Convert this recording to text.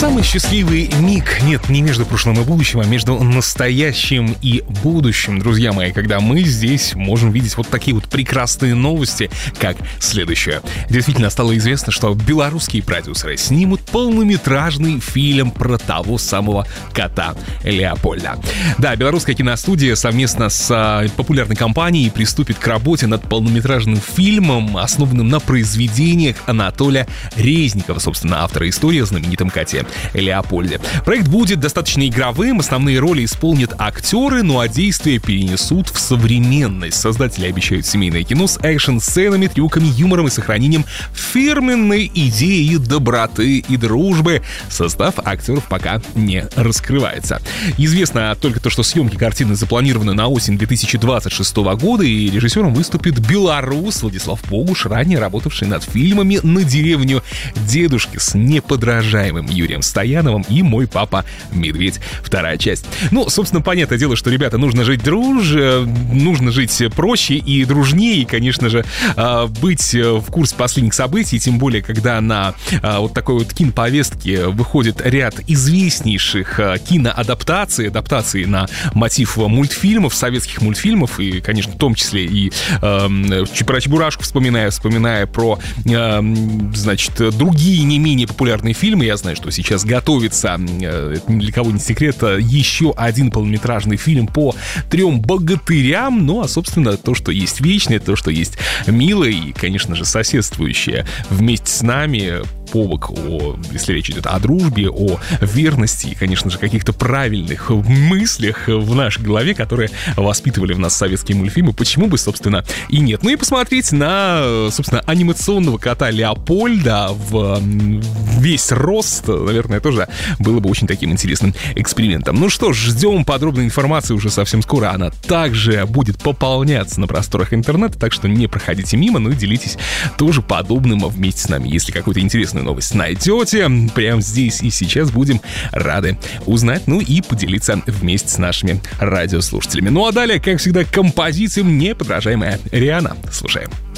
Самый счастливый миг, нет, не между прошлым и будущим, а между настоящим и будущим, друзья мои, когда мы здесь можем видеть вот такие вот прекрасные новости, как следующее. Действительно, стало известно, что белорусские продюсеры снимут полнометражный фильм про того самого кота Леопольда. Да, белорусская киностудия совместно с популярной компанией приступит к работе над полнометражным фильмом, основанным на произведениях Анатолия Резникова, собственно, автора истории о знаменитом коте Леопольде. Проект будет достаточно игровым, основные роли исполнят актеры, ну а действия перенесут в современность. Создатели обещают семейное кино с экшн-сценами, трюками, юмором и сохранением фирменной идеи доброты и дружбы. Состав актеров пока не раскрывается. Известно только то, что съемки картины запланированы на осень 2026 года, и режиссером выступит белорус Владислав Богуш, ранее работавший над фильмами «На деревню дедушки» с неподражаемым Юрием Стояновым и «Мой папа Медведь», вторая часть. Ну, собственно, понятное дело, что, ребята, нужно жить нужно жить проще и дружнее, и, конечно же, быть в курсе последних событий, тем более, когда на вот такой вот киноповестке выходит ряд известнейших киноадаптаций, адаптаций на мотив мультфильмов, советских мультфильмов, и, конечно, в том числе и про Чебурашку вспоминая про, значит, другие не менее популярные фильмы. Я знаю, что сейчас готовится, это ни для кого не секрет, еще один полнометражный фильм по 3 богатырям. Ну, а, собственно, то, что есть вечное, то, что есть милое и, конечно же, соседствующее вместе с нами по боку, если речь идет о дружбе, о верности и, конечно же, каких-то правильных мыслях в нашей голове, которые воспитывали в нас советские мультфильмы, почему бы, собственно, и нет. Ну и посмотреть на, собственно, анимационного кота Леопольда в весь рост, наверное, тоже было бы очень таким интересным экспериментом. Ну что ж, ждем подробной информации уже совсем скоро. Она также будет пополняться на просторах интернета, так что не проходите мимо, но и делитесь тоже подобным вместе с нами. Если какую-то интересную новость найдете, прямо здесь и сейчас будем рады узнать, ну и поделиться вместе с нашими радиослушателями. Ну а далее, как всегда, композициям неподражаемая Риhanna. Слушаем.